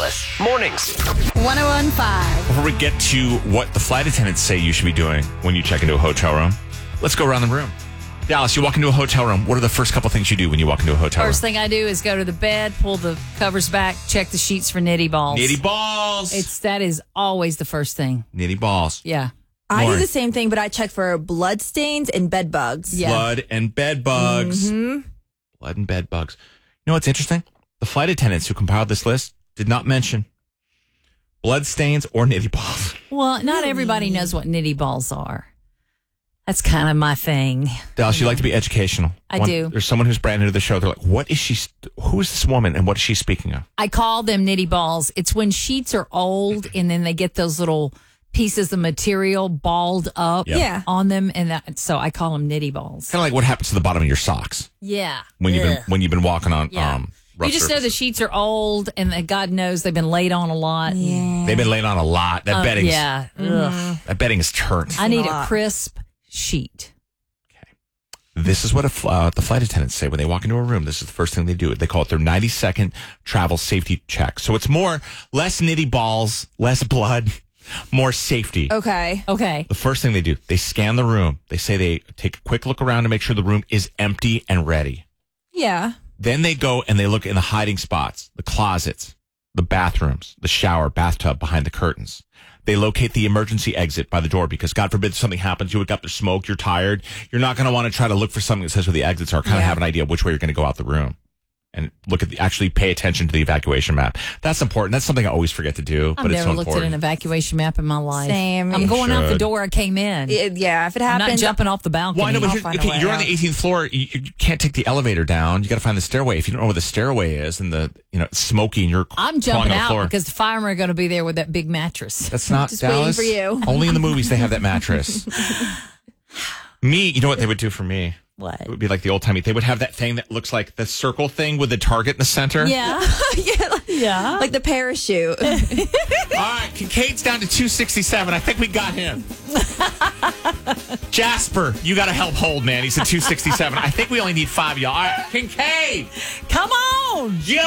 Dallas Mornings. 1015. Before we get to what the flight attendants say you should be doing when you check into a hotel room, let's go around the room. Dallas, you walk into a hotel room. What are the first couple things you do when you walk into a hotel room? First thing I do is go to the bed, pull the covers back, check the sheets for nitty balls. Nitty balls. That is always the first thing. Nitty balls. Yeah. I do Lauren. the same thing, but I check for blood stains and bed bugs. Yeah. Blood and bed bugs. Mm-hmm. Blood and bed bugs. You know what's interesting? The flight attendants who compiled this list did not mention blood stains or nitty balls. Well, not everybody knows what nitty balls are. That's kind of my thing. Dallas, you like to be educational. I do. There's someone who's brand new to the show. They're like, what is she? Who is this woman and what is she speaking of? I call them nitty balls. It's when sheets are old and then they get those little pieces of material balled up Yeah. on them. And so I call them nitty balls. Kind of like what happens to the bottom of your socks Yeah. when you've been walking on Yeah. rough You just know the surfaces. sheets are old and that God knows they've been laid on a lot. Yeah. They've been laid on a lot. That bedding, Yeah. Ugh. that bedding is turnt. I need a lot. crisp sheet. This is what the flight attendants say when they walk into a room. This is the first thing they do. They call it their 90-second travel safety check. So it's less nitty balls, less blood, more safety. Okay. Okay. The first thing they do, they scan the room. They say they take a quick look around to make sure the room is empty and ready. Yeah. Then they go and they look in the hiding spots, the closets, the bathrooms, the shower, bathtub behind the curtains. They locate the emergency exit by the door because, God forbid, something happens. You wake up, there's smoke, you're tired. You're not going to want to try to look for something that says where the exits are. Kind of have an idea which way you're going to go out the room. And actually pay attention to the evacuation map. That's important. That's something I always forget to do, I've but it's never so looked at important. an evacuation map in my life. Same. I'm You going out the should. door I came in. Yeah. If it I'm happens, not jumping off the balcony. Why no? But I'll find a way you're on out. the 18th floor. You can't take the elevator down. You got to find the stairway. If you don't know where the stairway is, and it's smoky, and you're I'm clawing jumping on the out floor. because the firemen are going to be there with that big mattress. That's not Just waiting Dallas. for you. Only in the movies they have that mattress. Me, you know what they would do for me? What? It would be like the old timey. They would have that thing that looks like the circle thing with the target in the center. Yeah. Yeah. like the parachute. All right, Kincaid's down to 267. I think we got him. Jasper, you got to help hold, man. He's at 267. I think we only need 5 of y'all. All right, Kincaid, Come on. jump!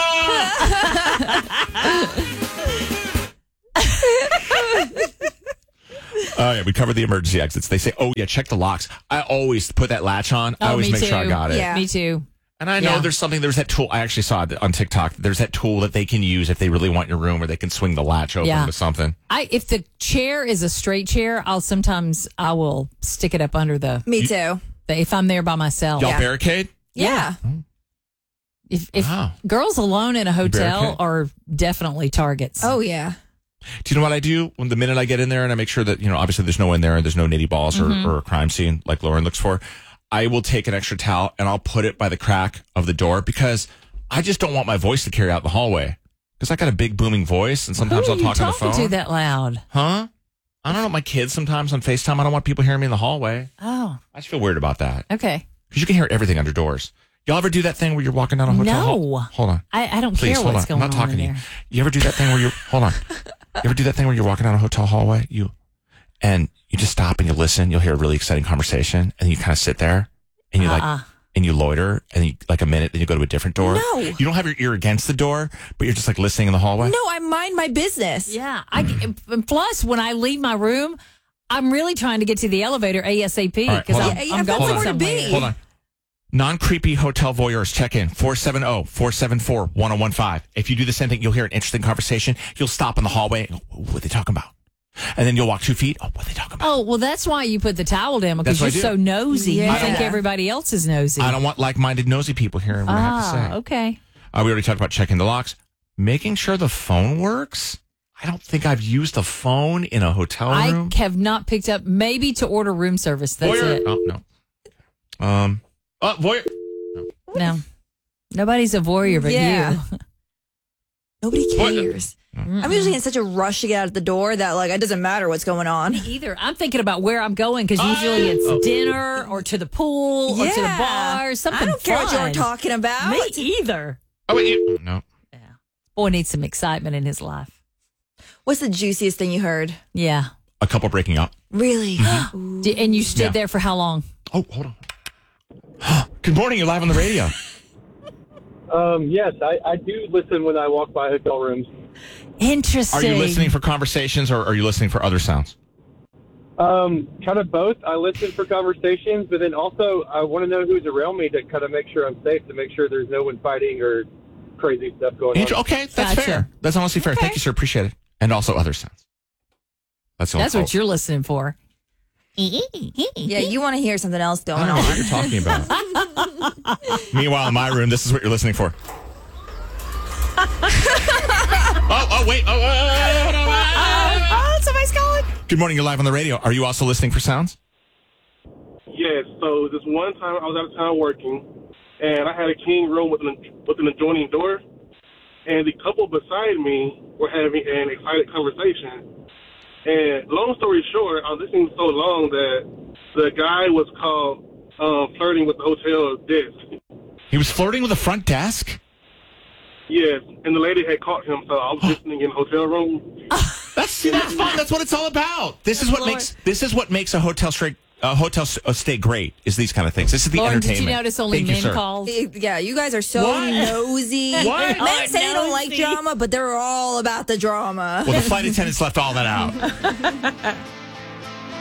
Oh, yeah, we covered the emergency exits. They say, oh, yeah, check the locks. I always put that latch on. I always me make sure I too. got it. Yeah. Me too. And I know Yeah. there's that tool. I actually saw it on TikTok. There's that tool that they can use if they really want your room, where they can swing the latch open Yeah. to something. If the chair is a straight chair, I will stick it up under Me too. if I'm there by myself. Y'all Yeah. barricade? Yeah. If Wow. girls alone in a hotel barricade? are definitely targets. Oh yeah. Do you know what I do when the minute I get in there and I make sure that, obviously there's no one there and there's no nitty balls or a crime scene like Lauren looks for? I will take an extra towel and I'll put it by the crack of the door because I just don't want my voice to carry out the hallway. Because I got a big booming voice and sometimes Who I'll are you talk on the talking phone. to that loud? Huh? I don't know. My kids sometimes on FaceTime, I don't want people hearing me in the hallway. Oh, I just feel weird about that. okay. Because you can hear everything under doors. Y'all ever do that thing where you're walking down a hotel hall? No. Hold on. I don't Please, care hold what's on. going I'm not on talking in to you. there. You ever do that thing where hold on. You ever do that thing where you're walking down a hotel hallway, and you just stop and you listen, you'll hear a really exciting conversation, and you kind of sit there and you and you loiter, and you like a minute, then you go to a different door. No. You don't have your ear against the door, but you're just like listening in the hallway. No, I mind my business. Yeah. And plus, when I leave my room, I'm really trying to get to the elevator ASAP All right, because hold I'm, on. I'm Yeah, going somewhere to be. somewhere. Hold on. Non-creepy hotel voyeurs, check in 470-474-1015. If you do the same thing, you'll hear an interesting conversation. You'll stop in the hallway and go, what are they talking about? And then you'll walk 2 feet. Oh, what are they talking about? Oh, well, that's why you put the towel down because That's you're what I do. so nosy. Yeah. You think everybody else is nosy. I don't want like-minded nosy people hearing what I have to say. Okay. We already talked about checking the locks. Making sure the phone works. I don't think I've used a phone in a hotel room. I have not picked up, maybe to order room service. That's Voyeur. it. Oh, no. Voyeur. No. Nobody's a voyeur but Yeah. you. Nobody What? cares. I'm usually in such a rush to get out of the door that it doesn't matter what's going on. Either. I'm thinking about where I'm going because usually it's dinner or to the pool or to the bar. Something I don't care what fun. you're talking about. Me either. Oh, wait, no. Boy needs some excitement in his life. What's the juiciest thing you heard? Yeah. A couple breaking up. Really? And you stood Yeah. there for how long? Oh, hold on. Good morning. You're live on the radio. Yes, I do listen when I walk by hotel rooms. Interesting. Are you listening for conversations or are you listening for other sounds? Kind of both. I listen for conversations, but then also I want to know who's around me to kind of make sure I'm safe, to make sure there's no one fighting or crazy stuff going on. Okay, that's Gotcha. fair. That's honestly fair. Thank you, sir. Appreciate it. And also other sounds. That's what you're listening for. Yeah, you want to hear something else going I don't know on. what you're talking about. Meanwhile, in my room, this is what you're listening for. Wait. Somebody's calling. Good morning. You're live on the radio. Are you also listening for sounds? Yes. So this one time I was out of town working, and I had a king room with an adjoining door, and the couple beside me were having an excited conversation. And long story short, I was listening so long that the guy was caught flirting with the hotel desk. He was flirting with the front desk? Yes, and the lady had caught him, so I was listening in the hotel room. That's fun. That's what it's all about. This is what makes a hotel stay great. Is these kind of things. This is the Lauren, entertainment. did you notice only Thank you, men sir. called? Yeah, you guys are so What? nosy. What? Men say they don't like drama, but they're all about the drama. Well, the flight attendants left all that out.